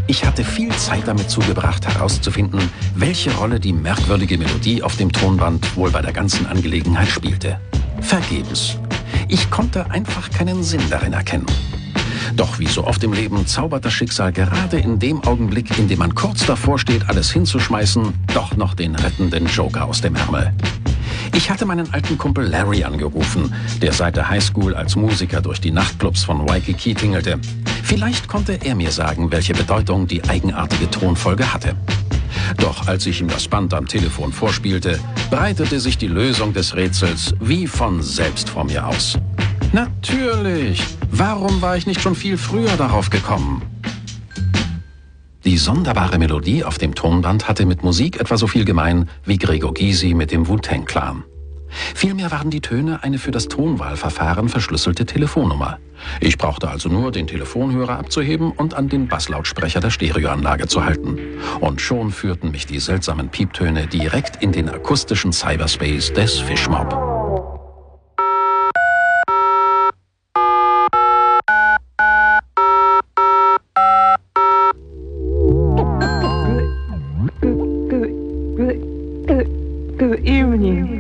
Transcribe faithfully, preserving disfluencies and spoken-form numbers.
Ich hatte viel Zeit damit zugebracht, herauszufinden, welche Rolle die merkwürdige Melodie auf dem Tonband wohl bei der ganzen Angelegenheit spielte. Vergebens. Ich konnte einfach keinen Sinn darin erkennen. Doch wie so oft im Leben zaubert das Schicksal gerade in dem Augenblick, in dem man kurz davor steht, alles hinzuschmeißen, doch noch den rettenden Joker aus dem Ärmel. Ich hatte meinen alten Kumpel Larry angerufen, der seit der Highschool als Musiker durch die Nachtclubs von Waikiki tingelte. Vielleicht konnte er mir sagen, welche Bedeutung die eigenartige Tonfolge hatte. Doch als ich ihm das Band am Telefon vorspielte, breitete sich die Lösung des Rätsels wie von selbst vor mir aus. Natürlich! Warum war ich nicht schon viel früher darauf gekommen? Die sonderbare Melodie auf dem Tonband hatte mit Musik etwa so viel gemein wie Gregor Gysi mit dem Wu-Tang-Clan. Vielmehr waren die Töne eine für das Tonwahlverfahren verschlüsselte Telefonnummer. Ich brauchte also nur, den Telefonhörer abzuheben und an den Basslautsprecher der Stereoanlage zu halten. Und schon führten mich die seltsamen Pieptöne direkt in den akustischen Cyberspace des Fishmob. Good evening.